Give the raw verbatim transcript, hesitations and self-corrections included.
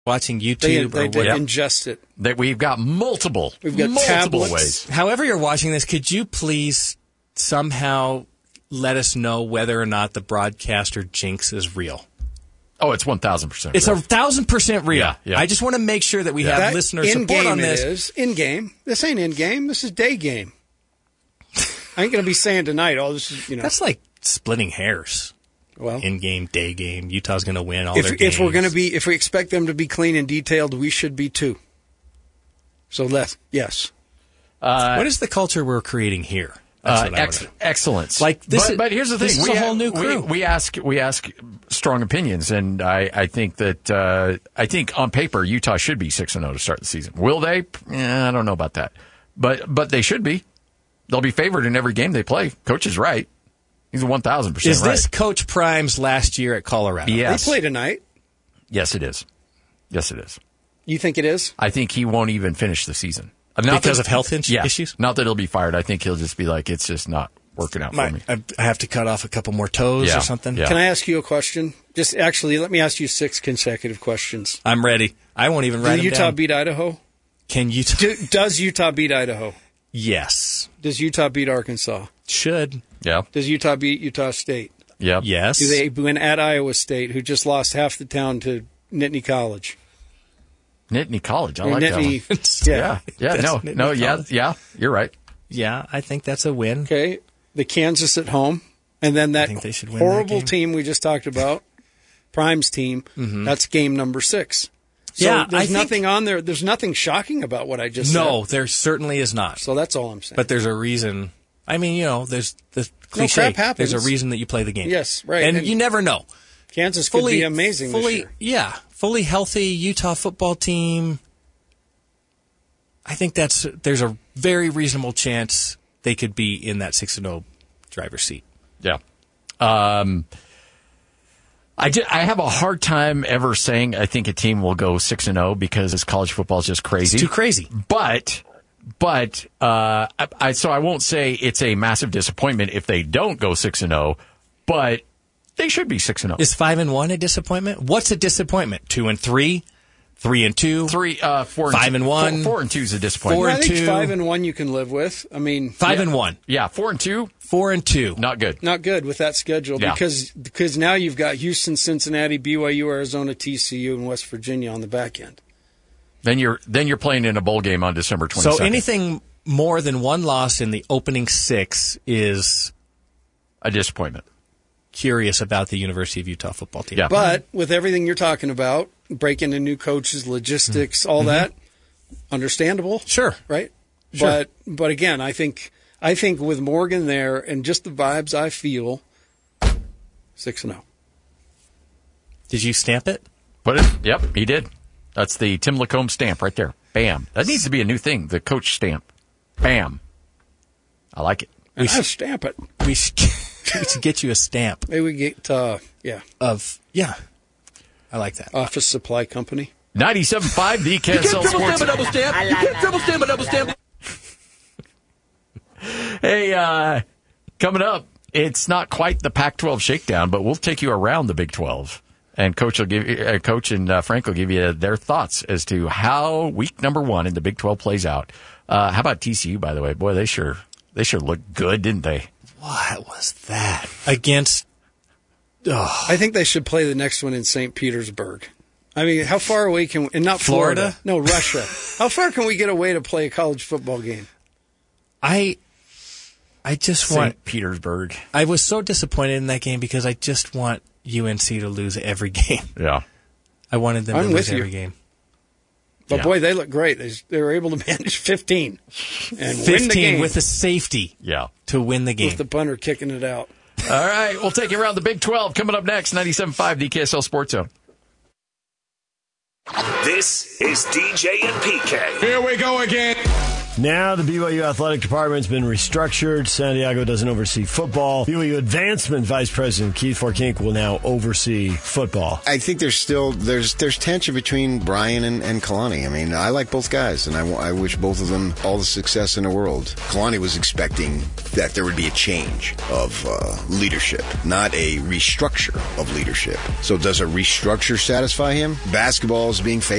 watching YouTube They, or they whatever. ingest it. That we've got multiple, We've got multiple tablets. ways. However you're watching this, could you please somehow let us know whether or not the broadcaster jinx is real? Oh, it's one thousand percent. It's a thousand percent real. Yeah, yeah. I just want to make sure that we have That listener in support game on it this. is. In game. This ain't in game. This is day game. I ain't going to be saying tonight, oh, this is, you know. That's like splitting hairs. Well, in game, day game. Utah's going to win all if, their games. if we're going to be, if we expect them to be clean and detailed, we should be too. So less, yes. Uh, what is the culture we're creating here? That's Uh, what I ex- wanna know. excellence. Like this but, is- but here's the thing: this is we a ha- whole new we- crew. We, ask we ask strong opinions, and I, I think that uh, I think on paper Utah should be six and zero to start the season. Will they? Eh, I don't know about that, but but they should be. They'll be favored in every game they play. Coach is right. He's a one thousand percent Is right. this Coach Prime's last year at Colorado? Yes. They play tonight. Yes, it is. Yes, it is. You think it is? I think he won't even finish the season. Not Because that- of health in- yeah, issues? Not that he'll be fired. I think he'll just be like, it's just not working out My- for me. I I have to cut off a couple more toes Yeah, or something. yeah. Can I ask you a question? Just actually, let me ask you six consecutive questions. I'm ready. I won't even write Do them Utah down. beat Idaho? Can Utah? Do, does Utah beat Idaho? Yes. Does Utah beat Arkansas? Should. Yeah. Does Utah beat Utah State? Yep. Yes. Do they win at Iowa State, who just lost half the town to Nittany College? Nittany College. I Or like Nittany- that one. Yeah. Yeah. That's No, Nittany no. Yeah. College. Yeah. You're right. Yeah, I think that's a win. Okay. The Kansas at home. And then that think they should win that horrible game. team we just talked about, Prime's team, that's game number six. So Yeah, there's I think- nothing on there. There's nothing shocking about what I just No, said. there certainly is not. So that's all I'm saying. But there's a reason. I mean, you know, there's the cliche. crap happens. There's a reason that you play the game. Yes, right. And, And you never know. Kansas could Fully be amazing Fully, this year. yeah, fully healthy Utah football team. I think that's there's a very reasonable chance they could be in that six and zero driver's seat. Yeah. Um, I, ju- I have a hard time ever saying I think a team will go six and zero because this college football is just crazy. It's too crazy. But, but uh, I, I so I won't say it's a massive disappointment if they don't go six and zero, but they should be six and zero. Is five and one a disappointment? What's a disappointment? Two and three, three and two, Three, uh, four, Five two, and one. four, four and two is a disappointment. Four I and think two. five and one you can live with. I mean, five Yeah. and one, Yeah, four and two, four and two. not good. not good with that schedule Yeah. because because now you've got Houston, Cincinnati, B Y U, Arizona, T C U, and West Virginia on the back end. Then you're then you're playing in a bowl game on December twenty-second. So anything more than one loss in the opening six is a disappointment. curious about the University of Utah football team. Yeah. But with everything you're talking about, breaking in new coaches, logistics, all that, understandable. Sure. Right? Sure. But but again, I think I think with Morgan there and just the vibes I feel, six and zero. Did you stamp it? Put it. Yep, he did. That's the Tim Lacombe stamp right there. Bam. That needs to be a new thing. The coach stamp. Bam. I like it. And I stamp it. We should, we should get you a stamp Maybe we get uh, yeah of yeah. I like that. Office Supply Company. ninety-seven point five The K S L Sports. double stamp. You can't triple stamp a double stamp. Hey, uh, coming up, it's not quite the Pac twelve shakedown, but we'll take you around the Big twelve. And Coach will give you, uh, Coach and uh, Frank will give you their thoughts as to how week number one in the Big twelve plays out. Uh, how about T C U, by the way? Boy, they sure they sure looked good, didn't they? What was that against? Oh, I think they should play the next one in Saint Petersburg. I mean, how far away can we, and not Florida? Florida? No, Russia. How far can we get away to play a college football game? I I just want. Saint Petersburg. I was so disappointed in that game because I just want U N C to lose every game. Yeah. I wanted them I'm to lose with you. every game. But Yeah. boy, they look great. They, they were able to manage fifteen and win the Fifteen game with the safety Yeah. to win the game. with the punter kicking it out. All right, we'll take you around the Big twelve. Coming up next, ninety-seven point five The K S L Sports Zone. This is D J and P K. Here we go again. Now the B Y U athletic department's been restructured. Santiago doesn't oversee football. B Y U advancement vice president Keith Forkink will now oversee football. I think there's still there's there's tension between Brian and, and Kalani. I mean, I like both guys, and I, I wish both of them all the success in the world. Kalani was expecting that there would be a change of uh, leadership, not a restructure of leadership. So does a restructure satisfy him? Basketball is being favored.